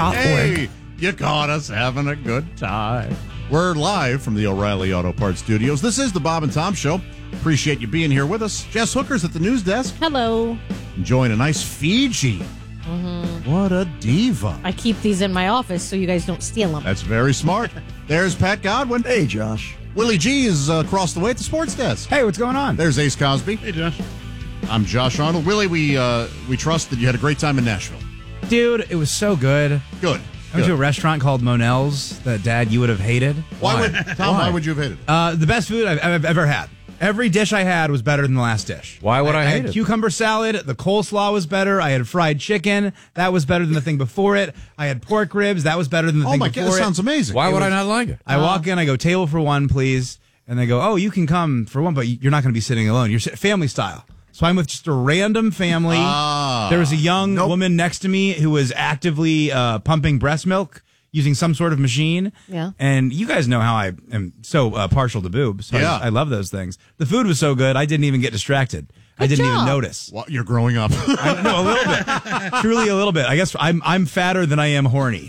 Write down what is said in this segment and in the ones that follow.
Hey, you caught us having a good time. We're live from the O'Reilly Auto Parts Studios. This is the Bob and Tom Show. Appreciate you being here with us. Jess Hooker's at the news desk. Hello. Enjoying a nice Fiji. What a diva. I keep these in my office so you guys don't steal them. That's very smart. There's Pat Godwin. Hey, Josh. Willie G is across the way at the sports desk. Hey, what's going on? There's Ace Cosby. Hey, Josh. I'm Josh Arnold. Willie, we trust that you had a great time in Nashville. Dude, it was so good. Good. I went to a restaurant called Monell's that, Dad, you would have hated. Why would you have hated it? The best food I've ever had. Every dish I had was better than the last dish. Why would I hate had it? Cucumber salad. The coleslaw was better. I had fried chicken. That was better than the thing before it. I had pork ribs. That was better than the thing before it. That sounds amazing. Why would I not like it? I walk in, I go, table for one, please. And they go, oh, you can come for one, but you're not going to be sitting alone. You're family style. So I'm with just a random family. There was a young woman next to me who was actively pumping breast milk using some sort of machine. Yeah. And you guys know how I am so partial to boobs. So Yeah. I love those things. The food was so good, I didn't even get distracted. I didn't even notice. Well, you're growing up. No, a little bit. Truly a little bit. I guess I'm fatter than I am horny.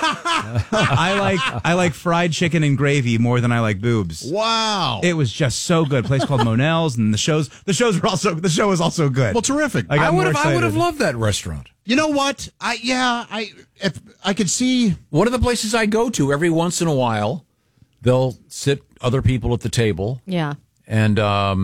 I like fried chicken and gravy more than I like boobs. Wow. It was just so good. A place called Monell's, and the show was also good. Well, terrific. I would have loved that restaurant. You know what? I could see. One of the places I go to every once in a while, they'll sit other people at the table. Yeah. And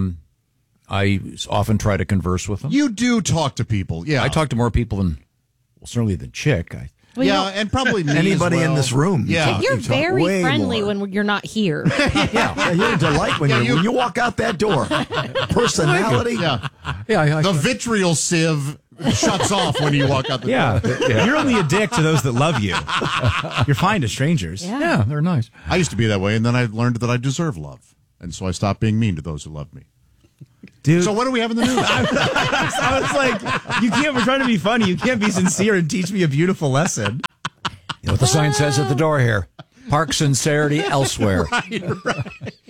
I often try to converse with them. You do talk to people. Yeah. I talk to more people than, well, certainly than Chick. Well, and probably me Anybody as well. in this room. Yeah. You're You talk very way friendly more. when you're not here. Yeah, you're a delight when you walk out that door. Personality. Yeah. Yeah, The vitriol sieve shuts off when you walk out the door. Yeah. You're only a dick to those that love you. You're fine to strangers. yeah, they're nice. I used to be that way, and then I learned that I deserve love. And so I stopped being mean to those who love me. Dude. So what do we have in the news? I was like, we're trying to be funny. You can't be sincere and teach me a beautiful lesson. You know what the sign says at the door here? Park sincerity elsewhere. Right.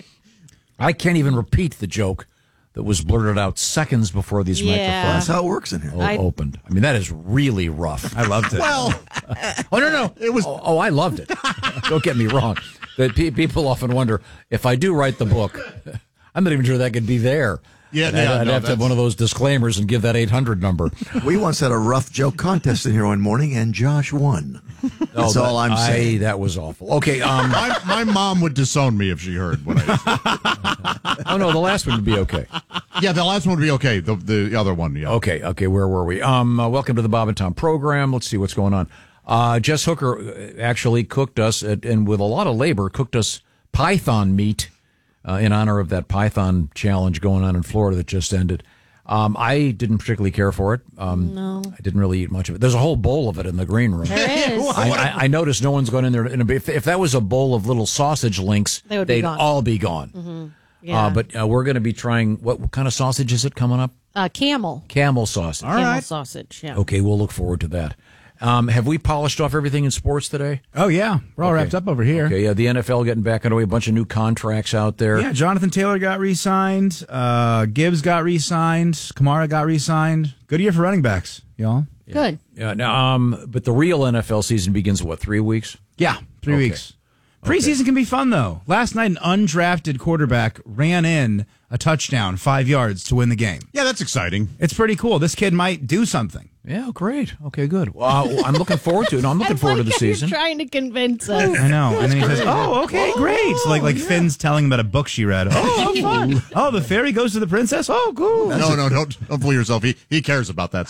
I can't even repeat the joke that was blurted out seconds before these Yeah. microphones That's how it works in here. opened. I mean, that is really rough. I loved it. Well, Oh, no. it was. Oh, I loved it. Don't get me wrong. That people often wonder, if I do write the book, I'm not even sure that could be there. Yeah, I'd no, have to have that's- one of those disclaimers and give that 800 number. We once had a rough joke contest in here one morning, and Josh won. That's all I'm saying. That was awful. Okay. My mom would disown me if she heard what I said. Oh, no, the last one would be okay. Yeah, the last one would be okay. The other one, yeah. Okay. Where were we? Welcome to the Bob and Tom program. Let's see what's going on. Jess Hooker actually cooked us, and with a lot of labor, cooked us python meat in honor of that Python challenge going on in Florida that just ended. I didn't particularly care for it. No. I didn't really eat much of it. There's a whole bowl of it in the green room. There is. I noticed no one's gone in there. If that was a bowl of little sausage links, They would be they'd gone. all be gone. Yeah. But we're going to be trying, what kind of sausage is it coming up? Camel. Camel sausage. Camel sausage, yeah. Okay, we'll look forward to that. Have we polished off everything in sports today? Oh, yeah. We're all wrapped up over here. Okay, yeah, the NFL getting back underway, a bunch of new contracts out there. Yeah, Jonathan Taylor got re-signed. Gibbs got re-signed. Kamara got re-signed. Good year for running backs, y'all. Good. Yeah, now, but the real NFL season begins, 3 weeks? Yeah, 3 Okay. weeks. Preseason can be fun, though. Last night, an undrafted quarterback ran in a touchdown, 5 yards to win the game. Yeah, that's exciting. It's pretty cool. This kid might do something. Yeah, great. Okay, good. Well, I'm looking forward to it. I'm looking forward to the season. You're trying to convince us. I know. And then he says, oh, okay, great. So like Finn's telling him about a book she read. Oh, fun. Oh, the fairy goes to the princess? Oh, cool. No, don't fool yourself. He cares about that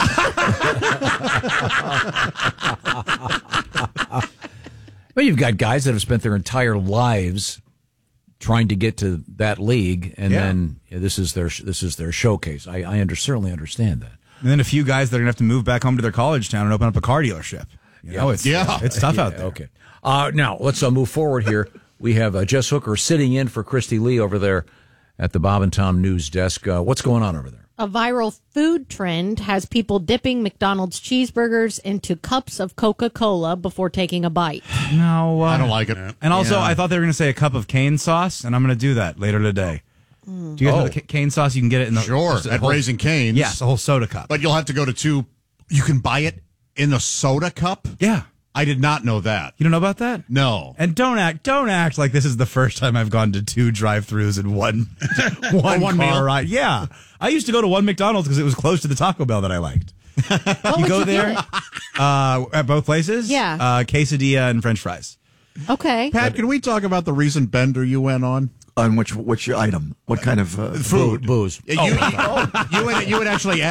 stuff. Well, you've got guys that have spent their entire lives trying to get to that league, and then this is their showcase. I certainly understand that. And then a few guys that are going to have to move back home to their college town and open up a car dealership. You know, it's tough out there. Okay. Now, let's move forward here. We have Jess Hooker sitting in for Christy Lee over there at the Bob and Tom news desk. What's going on over there? A viral food trend has people dipping McDonald's cheeseburgers into cups of Coca-Cola before taking a bite. No. I don't like it. And also, I thought they were going to say a cup of cane sauce, and I'm going to do that later today. Do you guys know the cane sauce? You can get it in the... Sure, just a at whole- Raising Cane's. Yes, a whole soda cup. But you'll have to go to two. You can buy it in a soda cup? Yeah. I did not know that. You don't know about that? No. And don't act like this is the first time I've gone to 2 drive-thrus in one one car meal? ride. Yeah, I used to go to one McDonald's because it was close to the Taco Bell that I liked. You go there at both places. Yeah. Quesadilla and French fries. Okay. Pat, can we talk about the recent bender you went on? On which item? What kind of Food. Booze. You had actually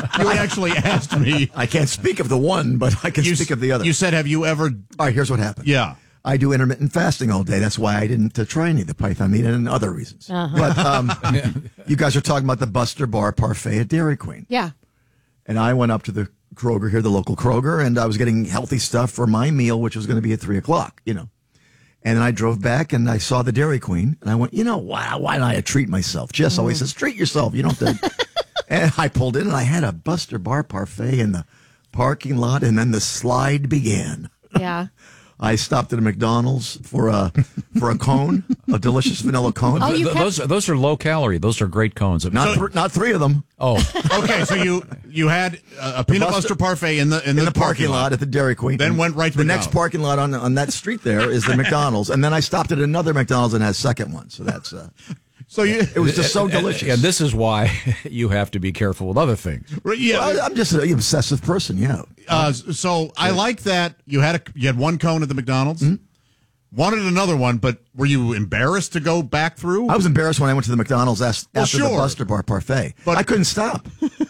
asked me. I can't speak of the one, but I can speak of the other. You said, have you ever... All right, here's what happened. Yeah. I do intermittent fasting all day. That's why I didn't try any of the python meat and other reasons. But you guys are talking about the Buster Bar Parfait at Dairy Queen. Yeah. And I went up to the Kroger here, the local Kroger, and I was getting healthy stuff for my meal, which was going to be at 3 o'clock, And then I drove back and I saw the Dairy Queen and I went, why don't I treat myself? Jess always says, treat yourself. You don't have to. And I pulled in and I had a Buster Bar Parfait in the parking lot, and then the slide began. Yeah. I stopped at a McDonald's for a cone, a delicious vanilla cone. Oh, you Those are low calorie. Those are great cones. Not 3 of them. Oh, Okay, so you had a peanut butter parfait in the parking lot at the Dairy Queen. Then went right to the McDonald's. next parking lot on that street there is the McDonald's, and then I stopped at another McDonald's and had a second one. So that's So it was just so delicious. and this is why you have to be careful with other things. Yeah. Well, I'm just an obsessive person. Yeah. So I like that you had one cone at the McDonald's. Mm-hmm. Wanted another one, but were you embarrassed to go back through? I was embarrassed when I went to the McDonald's after sure. the Buster Bar Parfait, But- but I couldn't stop.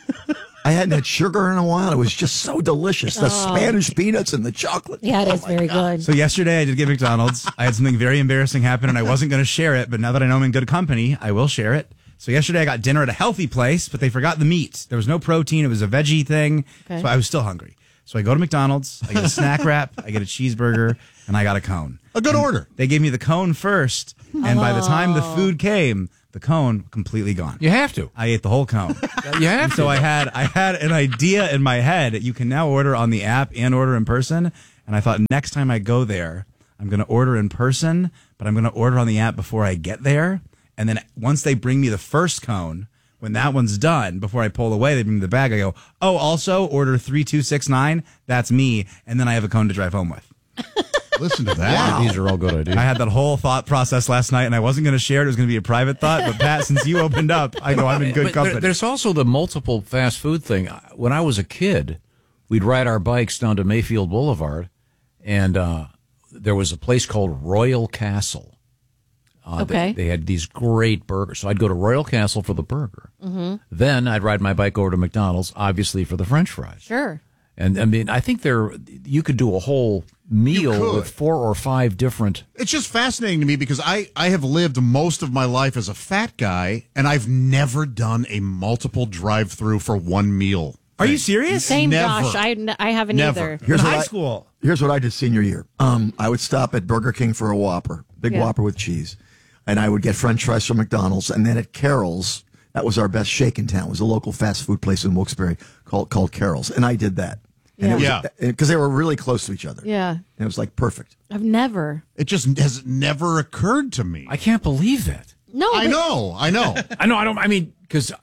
I hadn't had sugar in a while. It was just so delicious. The Spanish peanuts and the chocolate. Yeah, it is very good. So yesterday I did get McDonald's. I had something very embarrassing happen, and I wasn't going to share it. But now that I know I'm in good company, I will share it. So yesterday I got dinner at a healthy place, but they forgot the meat. There was no protein. It was a veggie thing. Okay. So I was still hungry. So I go to McDonald's. I get a snack wrap. I get a cheeseburger, and I got a cone. A good order. They gave me the cone first, and by the time the food came, the cone completely gone. You have to. I ate the whole cone. You have to. So I had an idea in my head. You can now order on the app and order in person. And I thought next time I go there, I'm going to order in person, but I'm going to order on the app before I get there. And then once they bring me the first cone, when that one's done, before I pull away, they bring me the bag. I go, oh, also order 3269. That's me. And then I have a cone to drive home with. Listen to that. These are all good ideas. I had that whole thought process last night, and I wasn't going to share it. It was going to be a private thought. But Pat, since you opened up, I know I'm in good But company. There's also the multiple fast food thing. When I was a kid, we'd ride our bikes down to Mayfield Boulevard, and there was a place called Royal Castle. Okay. They had these great burgers. So I'd go to Royal Castle for the burger. Mm-hmm. Then I'd ride my bike over to McDonald's, obviously, for the French fries. Sure. And I mean, I think you could do a whole meal with 4 or 5 different. It's just fascinating to me because I have lived most of my life as a fat guy, and I've never done a multiple drive-through for one meal. Are you serious? Same, Never. Josh. I haven't Never. either. In high school. Here's what I did senior year. I would stop at Burger King for a Whopper, big Whopper with cheese, and I would get French fries from McDonald's, and then at Carol's, that was our best shake in town. It was a local fast food place in Wilkes-Barre called Carol's, and I did that. And Yeah. because they were really close to each other. Yeah. And it was like perfect. I've never. It just has never occurred to me. I can't believe that. No. I but- know. I know. I don't. I mean, because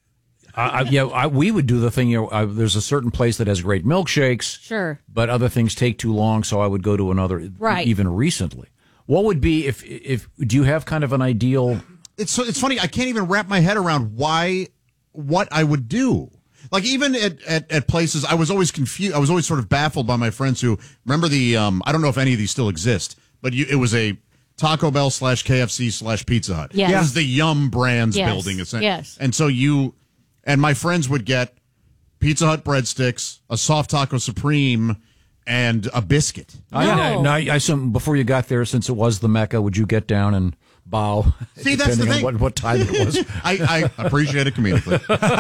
we would do the thing. There's a certain place that has great milkshakes. Sure. But other things take too long, so I would go to another. Right. Even recently, what would be if do you have kind of an ideal? It's funny. I can't even wrap my head around what I would do. Like even at places, I was always confused. I was always sort of baffled by my friends who remember the. I don't know if any of these still exist, but it was a Taco Bell / KFC / Pizza Hut. Yes. It was the Yum Brands Yes. building. Yes. And so and my friends would get Pizza Hut breadsticks, a soft taco supreme, and a biscuit. No. Before you got there, since it was the Mecca, would you get down and bow? See, that's the depending on thing. what time it was. I appreciate it comedically.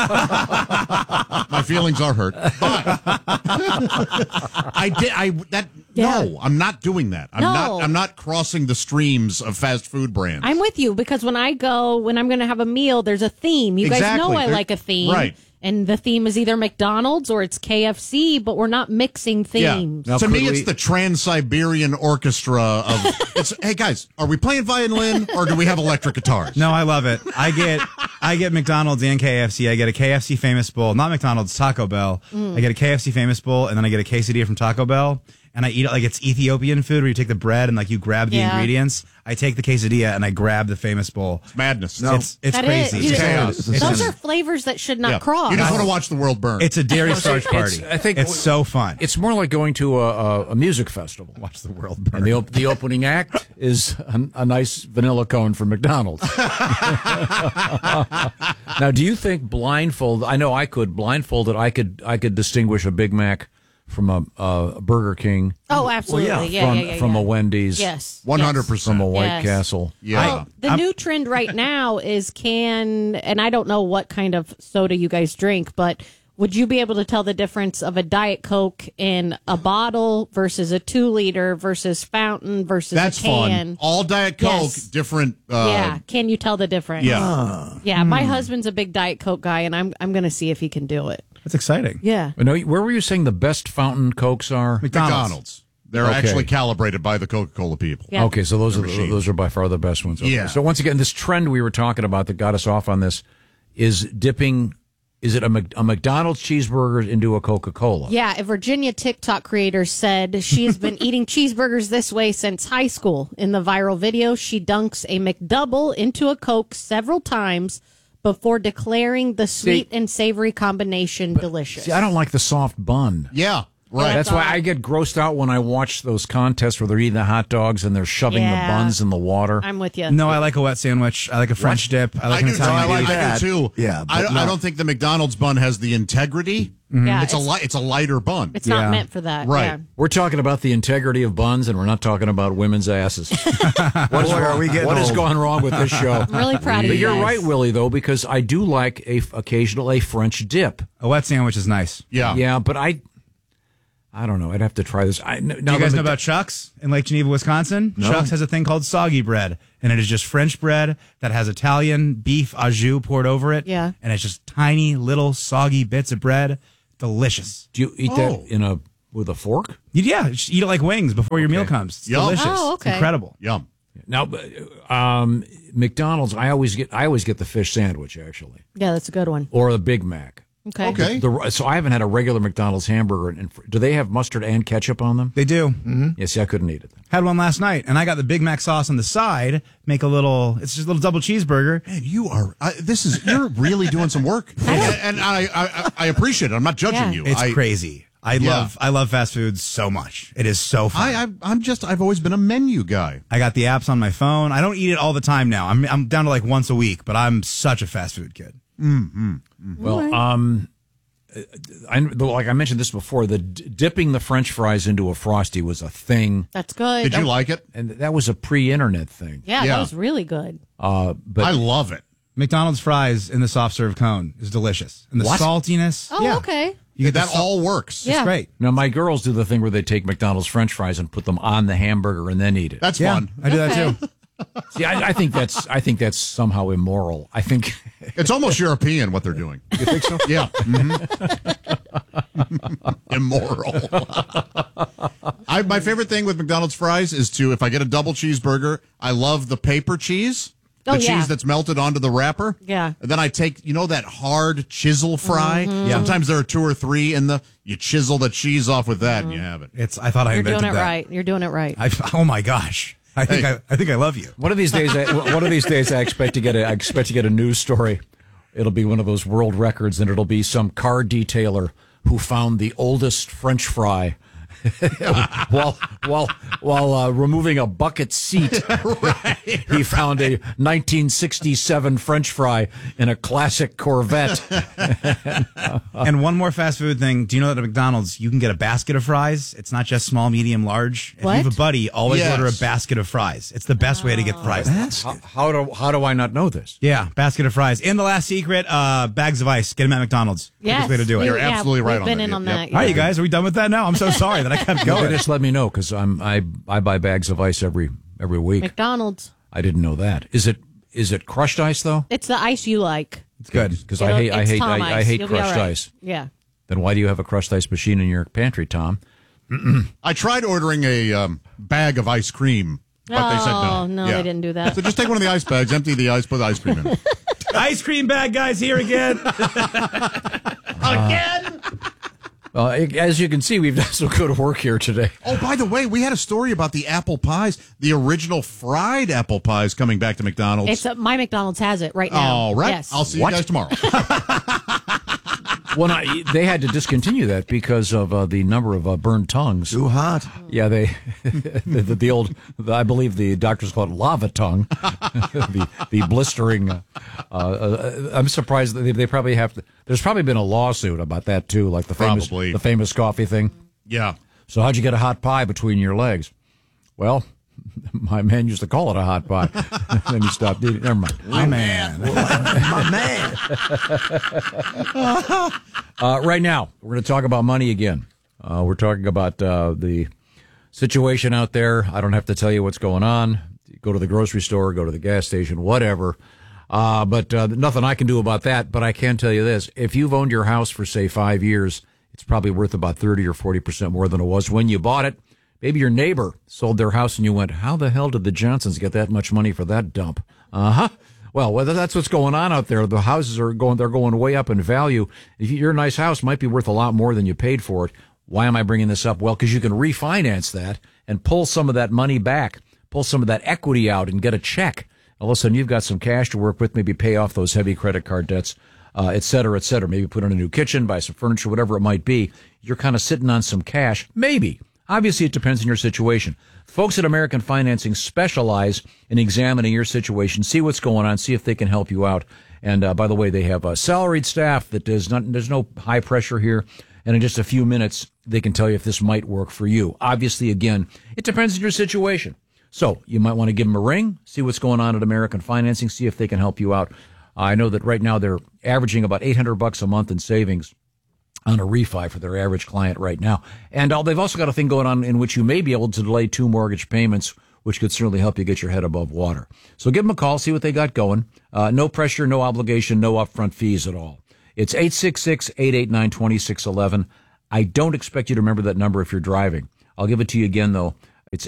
My feelings are hurt. But no, I'm not doing that. I'm not crossing the streams of fast food brands. I'm with you because when I'm going to have a meal, there's a theme. You guys know Exactly. I like a theme. Right. And the theme is either McDonald's or it's KFC, but we're not mixing themes. Yeah. Now, To me, could it's we- the Trans-Siberian Orchestra of. Hey guys, are we playing violin or do we have electric guitars? No, I love it. I get McDonald's and KFC. I get a KFC Famous Bowl, not McDonald's, Taco Bell. I get a KFC Famous Bowl, and then I get a quesadilla from Taco Bell. and I eat it like it's Ethiopian food where you take the bread and like you grab the ingredients. I take the quesadilla and I grab the famous bowl. It's madness. No. It's That crazy. is. It's chaos. Those are flavors that should not cross. You just want to watch the world burn. It's a dairy starch party. I think it's so fun. It's more like going to a music festival. Watch the world burn. And the opening act is a nice vanilla cone from McDonald's. Now, do you think blindfolded? I know I could blindfolded. I could distinguish a Big Mac from a Burger King. Oh, absolutely. From a Wendy's. Yes. 100%. From a White Yes. Castle. Yeah. Well, the new trend right now is and I don't know what kind of soda you guys drink, but would you be able to tell the difference of a Diet Coke in a bottle versus a 2-liter versus fountain versus That's a can? fun. All Diet Coke, Yes. different. Yeah. Can you tell the difference? Yeah. Yeah. My husband's a big Diet Coke guy, and I'm going to see if he can do it. That's exciting. Yeah. No, where were you saying the best fountain Cokes are? McDonald's. They're Okay. actually calibrated by the Coca-Cola people. Yeah. Okay, so those are by far the best ones. Okay. Yeah. So once again, this trend we were talking about that got us off on this is dipping. Is it a McDonald's cheeseburger into a Coca-Cola? Yeah, a Virginia TikTok creator said she has been eating cheeseburgers this way since high school. In the viral video, she dunks a McDouble into a Coke several times before declaring the sweet and savory combination delicious. See, I don't like the soft bun. Yeah. Right. That's why I get grossed out when I watch those contests where they're eating the hot dogs and they're shoving the buns in the water. I'm with you. No, I like a wet sandwich. I like a French dip. I like an do too. Italian beef. I do too. Yeah, but I don't think the McDonald's bun has the integrity. Yeah, It's a lighter bun. It's Yeah. not meant for that. Right. Yeah. We're talking about the integrity of buns, and we're not talking about women's asses. What's Boy, are wrong? we getting What has old. gone wrong with this show? I'm really proud of But you you're guys. right, Willie, though, because I do like occasional French dip. A wet sandwich is nice. Yeah. Yeah, but I don't know. I'd have to try this. Do you guys know about Chuck's in Lake Geneva, Wisconsin? No. Chuck's has a thing called soggy bread, and it is just French bread that has Italian beef au jus poured over it. Yeah. And it's just tiny little soggy bits of bread. Delicious. Do you eat that with a fork? Yeah, just eat it like wings before your meal comes. It's Yum. delicious. Oh, okay. It's incredible. Yum. Now, McDonald's, I always get the fish sandwich actually, Yeah, that's a good one. or the Big Mac. Okay. Okay. So I haven't had a regular McDonald's hamburger. And do they have mustard and ketchup on them? They do. Mm-hmm. Yeah, see, I couldn't eat it. Had one last night, and I got the Big Mac sauce on the side. It's just a little double cheeseburger. Man, you are. You're really doing some work, and I appreciate it. I'm not judging Yeah. you. It's crazy. I love fast food so much. It is so fun. I've always been a menu guy. I got the apps on my phone. I don't eat it all the time now. I'm down to like once a week, but I'm such a fast food kid. Well, like I mentioned this before, the dipping the French fries into a Frosty was a thing, That's good. Did you like it? and that was a pre-internet thing. Yeah, Yeah. that was really good. But I love it. McDonald's fries in the soft serve cone is delicious, and the What? saltiness. Oh, yeah. okay. You get That the all works. Yeah. It's great. now my girls do the thing where they take McDonald's French fries and put them on the hamburger and then eat it. That's Yeah, fun. I do that Okay. too. See, I think that's somehow immoral. I think It's almost European what they're doing. You think so? Yeah. Immoral. My favorite thing with McDonald's fries is if I get a double cheeseburger, I love the paper cheese. The Oh, yeah. cheese that's melted onto the wrapper. Yeah. And then I take, that hard chisel fry. Mm-hmm. Yeah. Sometimes there are 2 or 3 you chisel the cheese off with that and you have it. I thought I You're invented doing it that. right. You're doing it right. Oh my gosh. I think I love you. one of these days I expect to get a news story. It'll be one of those world records, and it'll be some car detailer who found the oldest French fry while removing a bucket seat. He found a 1967 French fry in a classic Corvette. And one more fast food thing. Do you know that at McDonald's you can get a basket of fries? It's not just small, medium, large. If What? you have a buddy, always Yes. order a basket of fries. It's the best way to get fries. How do I not know this? Yeah, basket of fries. And the last secret, bags of ice. Get them at McDonald's. Yes. Quickest way to do it. You're absolutely right we've on been that. in on Yep. that. All right, you yeah. guys, are we done with that now? I'm so sorry that I kept You going. just let me know because I buy bags of ice every week. McDonald's. I didn't know that. Is it crushed ice though? It's the ice you like. It's good. Because I hate Tom I ice. hate You'll be crushed all right. ice. Yeah. Then why do you have a crushed ice machine in your pantry, Tom? I tried ordering a bag of ice cream, but they said no. Oh, no, Yeah. they didn't do that. So just take one of the ice bags, empty the ice, put the ice cream in it. Ice cream bag guys here again. Again? As you can see, we've done some good work here today. Oh, by the way, we had a story about the apple pies, the original fried apple pies coming back to McDonald's. It's my McDonald's has it right now. All right. Yes. I'll see you guys tomorrow. Well, they had to discontinue that because of the number of burned tongues. Too hot. Yeah, the old, I believe the doctors call it lava tongue, the blistering. I'm surprised that they probably have to. There's probably been a lawsuit about that too, like the famous coffee thing. Yeah. So how'd you get a hot pie between your legs? Well, my man used to call it a hot pie. Then he stopped eating. Never mind. My man. My man. Right now, we're going to talk about money again. We're talking about the situation out there. I don't have to tell you what's going on. Go to the grocery store, go to the gas station, whatever. But nothing I can do about that. But I can tell you this. If you've owned your house for, say, 5 years, it's probably worth about 30 or 40% more than it was when you bought it. Maybe your neighbor sold their house and you went, how the hell did the Johnsons get that much money for that dump? Well, whether that's what's going on out there, the houses they're going way up in value. If your nice house might be worth a lot more than you paid for it. Why am I bringing this up? Well, because you can refinance that and pull some of that money back, pull some of that equity out and get a check. All of a sudden, you've got some cash to work with, maybe pay off those heavy credit card debts, et cetera, et cetera. Maybe put in a new kitchen, buy some furniture, whatever it might be. You're kind of sitting on some cash, maybe. Obviously, it depends on your situation. Folks at American Financing specialize in examining your situation, see what's going on, see if they can help you out. And by the way, they have a salaried staff that there's no high pressure here. And in just a few minutes, they can tell you if this might work for you. Obviously, again, it depends on your situation. So you might want to give them a ring, see what's going on at American Financing, see if they can help you out. I know that right now they're averaging about $800 a month in savings on a refi for their average client right now. And they've also got a thing going on in which you may be able to delay 2 mortgage payments, which could certainly help you get your head above water. So give them a call, see what they got going. No pressure, no obligation, no upfront fees at all. It's 866-889-2611. I don't expect you to remember that number if you're driving. I'll give it to you again, though. It's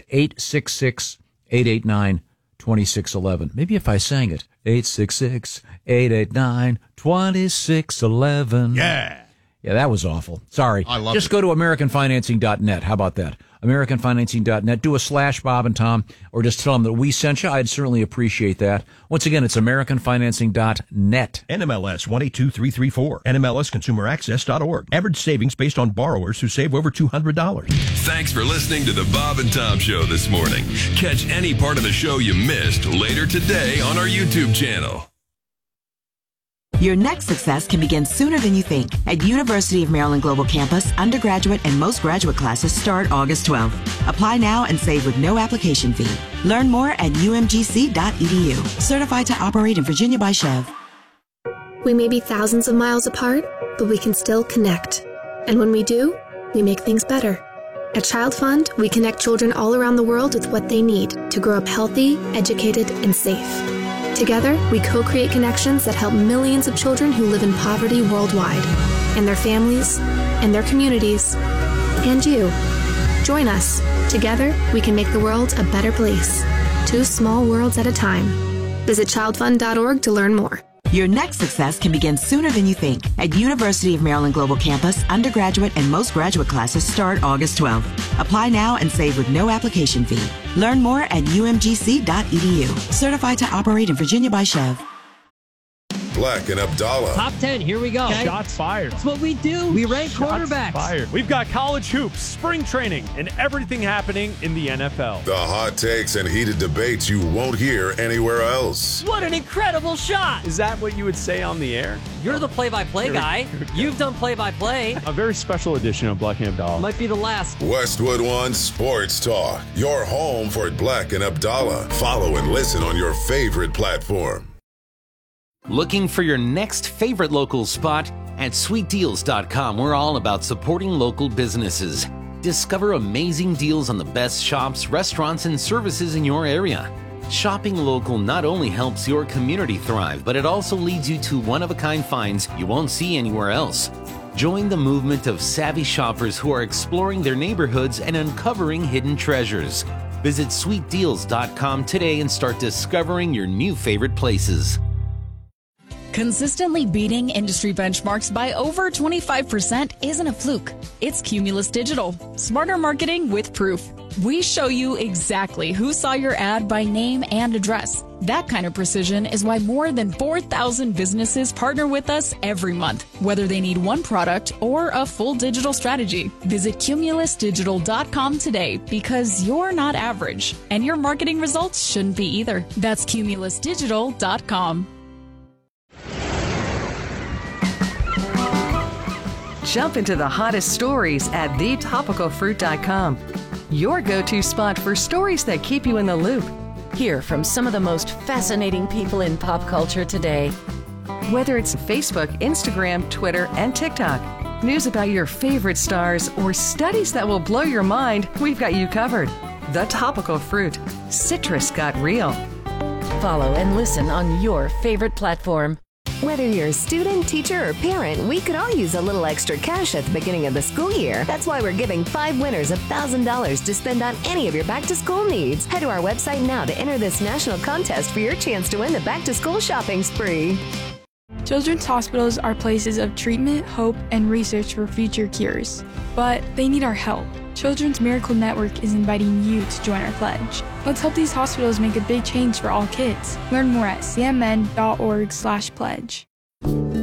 866-889-2611. Maybe if I sang it. 866-889-2611. Yeah. Yeah, that was awful. Sorry. I love Just it. go to AmericanFinancing.net. How about that? AmericanFinancing.net. Do a /Bob and Tom, or just tell them that we sent you. I'd certainly appreciate that. Once again, it's AmericanFinancing.net. NMLS 122334. NMLSConsumerAccess.org. Average savings based on borrowers who save over $200. Thanks for listening to the Bob and Tom Show this morning. Catch any part of the show you missed later today on our YouTube channel. Your next success can begin sooner than you think. At University of Maryland Global Campus, undergraduate and most graduate classes start August 12th. Apply now and save with no application fee. Learn more at umgc.edu. Certified to operate in Virginia by Chev. We may be thousands of miles apart, but we can still connect. And when we do, we make things better. At Child Fund, we connect children all around the world with what they need to grow up healthy, educated, and safe. Together, we co-create connections that help millions of children who live in poverty worldwide, and their families, and their communities, and you. Join us. Together, we can make the world a better place. 2 small worlds at a time. Visit childfund.org to learn more. Your next success can begin sooner than you think. At University of Maryland Global Campus, undergraduate and most graduate classes start August 12th. Apply now and save with no application fee. Learn more at umgc.edu. Certified to operate in Virginia by Chev. Black and Abdallah. Top 10, here we go. Shots fired. That's what we do. We rank quarterbacks. Fired. We've got college hoops, spring training, and everything happening in the NFL. The hot takes and heated debates you won't hear anywhere else. What an incredible shot. Is that what you would say on the air? You're the play-by-play guy. You've done play-by-play. A very special edition of Black and Abdallah. Might be the last. Westwood One Sports Talk. Your home for Black and Abdallah. Follow and listen on your favorite platform. Looking for your next favorite local spot? At sweetdeals.com, we're all about supporting local businesses. Discover amazing deals on the best shops, restaurants, and services in your area. Shopping local not only helps your community thrive, but it also leads you to one-of-a-kind finds you won't see anywhere else. Join the movement of savvy shoppers who are exploring their neighborhoods and uncovering hidden treasures. Visit sweetdeals.com today and start discovering your new favorite places. Consistently beating industry benchmarks by over 25% isn't a fluke. It's Cumulus Digital. Smarter marketing with proof. We show you exactly who saw your ad by name and address. That kind of precision is why more than 4,000 businesses partner with us every month, whether they need one product or a full digital strategy. Visit cumulusdigital.com today because you're not average, and your marketing results shouldn't be either. That's cumulusdigital.com. Jump into the hottest stories at thetopicalfruit.com. Your go-to spot for stories that keep you in the loop. Hear from some of the most fascinating people in pop culture today. Whether it's Facebook, Instagram, Twitter, and TikTok, news about your favorite stars, or studies that will blow your mind, we've got you covered. The Topical Fruit. Citrus got real. Follow and listen on your favorite platform. Whether you're a student, teacher, or parent, we could all use a little extra cash at the beginning of the school year. That's why we're giving 5 winners $1,000 to spend on any of your back-to-school needs. Head to our website now to enter this national contest for your chance to win the back-to-school shopping spree. Children's hospitals are places of treatment, hope, and research for future cures. But they need our help. Children's Miracle Network is inviting you to join our pledge. Let's help these hospitals make a big change for all kids. Learn more at cmn.org/pledge.